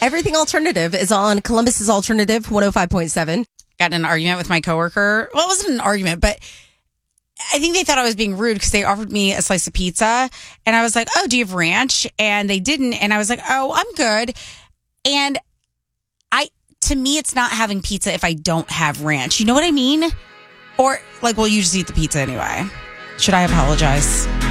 Everything Alternative is on Columbus's Alternative 105.7. Got in an argument with my coworker. Well, it wasn't an argument, but I think they thought I was being rude because they offered me a slice of pizza. And I was like, oh, do you have ranch? And they didn't. And I was like, oh, I'm good. And to me, it's not having pizza if I don't have ranch. You know what I mean? Or like, well, you just eat the pizza anyway. Should I apologize?